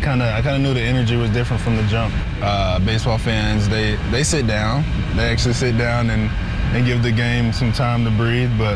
kind of knew the energy was different from the jump. Baseball fans, they sit down. They actually sit down and give the game some time to breathe. But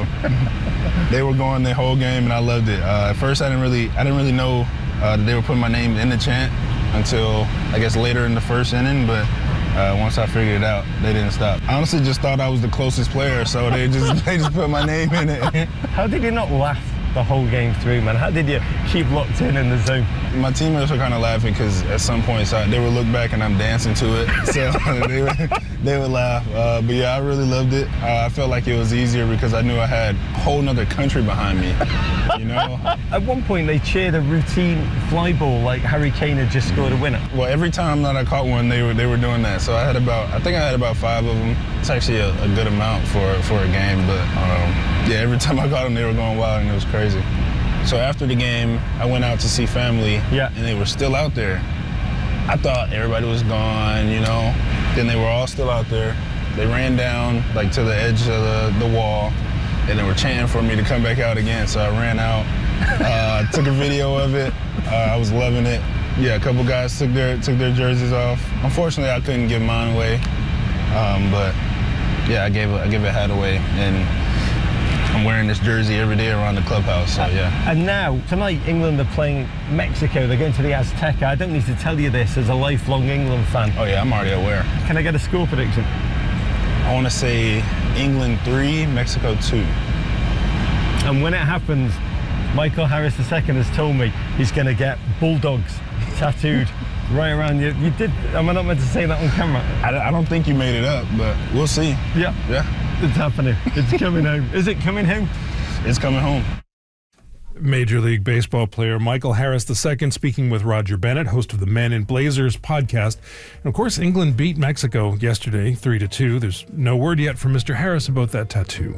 they were going the whole game, and I loved it. At first, I didn't really know that they were putting my name in the chant until I guess later in the first inning. But once I figured it out, they didn't stop. I honestly just thought I was the closest player, so they just put my name in it. How did you not laugh the whole game through, man? How did you keep locked in the zone? My teammates were kind of laughing because at some points they would look back and I'm dancing to it, so they would laugh. But yeah, I really loved it. I felt like it was easier because I knew I had a whole nother country behind me, you know? At one point they cheered a routine fly ball like Harry Kane had just scored a winner. Well, every time that I caught one, they were doing that. So I think I had about 5 of them. It's actually a good amount for a game, but yeah, every time I caught them, they were going wild and it was crazy. So after the game, I went out to see family, and they were still out there. I thought everybody was gone, you know. Then they were all still out there. They ran down like to the edge of the wall, and they were chanting for me to come back out again. So I ran out, took a video of it. I was loving it. Yeah, a couple guys took their jerseys off. Unfortunately, I couldn't give mine away, but yeah, I gave a hat away, and I'm wearing this jersey every day around the clubhouse, so yeah. And now, tonight, England are playing Mexico. They're going to the Azteca. I don't need to tell you this as a lifelong England fan. Oh yeah, I'm already aware. Can I get a score prediction? I want to say England 3, Mexico 2. And when it happens, Michael Harris II has told me he's going to get bulldogs tattooed right around you. You did, am I not meant to say that on camera? I don't think you made it up, but we'll see. Yeah. Yeah. It's happening. It's coming home. Is it coming home? It's coming home. Major League Baseball player Michael Harris II speaking with Roger Bennett, host of the Men in Blazers podcast. And of course, England beat Mexico yesterday, 3-2. There's no word yet from Mr. Harris about that tattoo.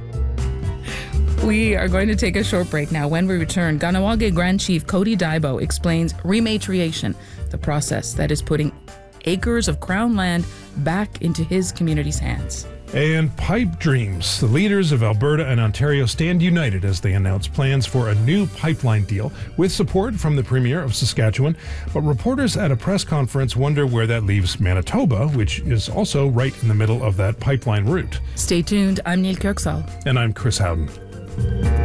We are going to take a short break now. When we return, Kahnawake Grand Chief Cody Daibo explains rematriation, the process that is putting acres of Crown land back into his community's hands. And pipe dreams. The leaders of Alberta and Ontario stand united as they announce plans for a new pipeline deal with support from the Premier of Saskatchewan. But reporters at a press conference wonder where that leaves Manitoba, which is also right in the middle of that pipeline route. Stay tuned. I'm Neil Kirksall. And I'm Chris Howden.